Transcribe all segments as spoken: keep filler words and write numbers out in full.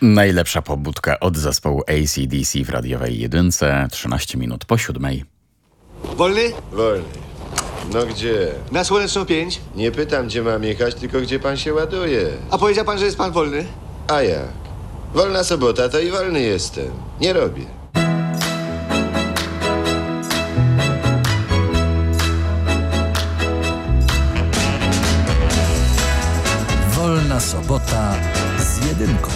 Najlepsza pobudka od zespołu A C D C w radiowej jedynce, trzynaście minut po siódmej. Wolny? Wolny. No gdzie? Na Słoneczną pięć. Nie pytam, gdzie mam jechać, tylko gdzie pan się ładuje. A powiedział pan, że jest pan wolny? A jak? Wolna sobota, to i wolny jestem. Nie robię. Wolna sobota z jedynką.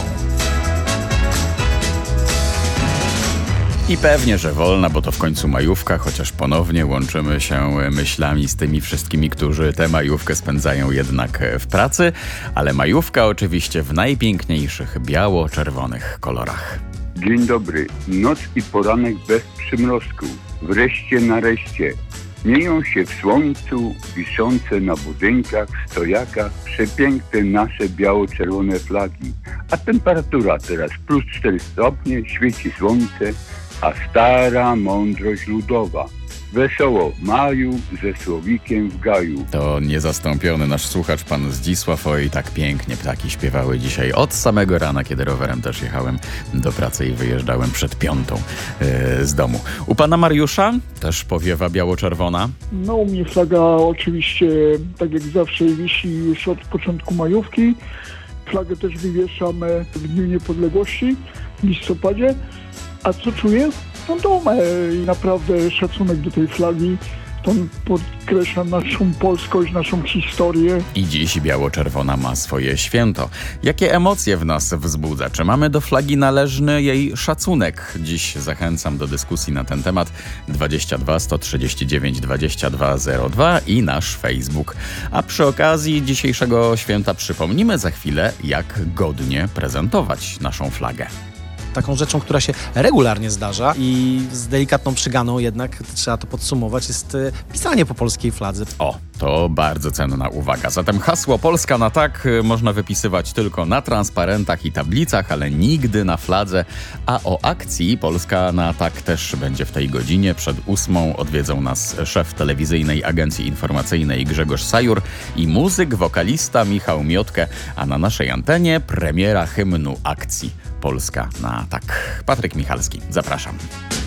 I pewnie, że wolna, bo to w końcu majówka, chociaż ponownie łączymy się myślami z tymi wszystkimi, którzy tę majówkę spędzają jednak w pracy, ale majówka oczywiście w najpiękniejszych biało-czerwonych kolorach. Dzień dobry. Noc i poranek bez przymrozku. Wreszcie nareszcie. Mieją się w słońcu, wiszące na budynkach, stojakach, przepiękne nasze biało-czerwone flagi. A temperatura teraz plus cztery stopnie, świeci słońce, a stara mądrość ludowa. Wesoło maju ze słowikiem w gaju. To niezastąpiony nasz słuchacz, pan Zdzisław. Oj, tak pięknie ptaki śpiewały dzisiaj od samego rana, kiedy rowerem też jechałem do pracy i wyjeżdżałem przed piątą yy, z domu. U pana Mariusza też powiewa biało-czerwona? No u mnie flaga oczywiście, tak jak zawsze, wisi już od początku majówki. Flagę też wywieszamy w Dniu Niepodległości w listopadzie. A co czuję? No dumę i naprawdę szacunek do tej flagi. To podkreśla naszą polskość, naszą historię. I dziś biało-czerwona ma swoje święto. Jakie emocje w nas wzbudza? Czy mamy do flagi należny jej szacunek? Dziś zachęcam do dyskusji na ten temat. dwadzieścia dwa sto trzydzieści dziewięć dwadzieścia dwa zero dwa i nasz Facebook. A przy okazji dzisiejszego święta przypomnimy za chwilę, jak godnie prezentować naszą flagę. Taką rzeczą, która się regularnie zdarza i z delikatną przyganą jednak, trzeba to podsumować, jest pisanie po polskiej fladze. O, to bardzo cenna uwaga. Zatem hasło Polska na tak można wypisywać tylko na transparentach i tablicach, ale nigdy na fladze. A o akcji Polska na tak też będzie w tej godzinie. Przed ósmą odwiedzą nas szef telewizyjnej agencji informacyjnej Grzegorz Sajur i muzyk, wokalista Michał Miotkę, a na naszej antenie premiera hymnu akcji Polska na tak. Patryk Michalski, zapraszam.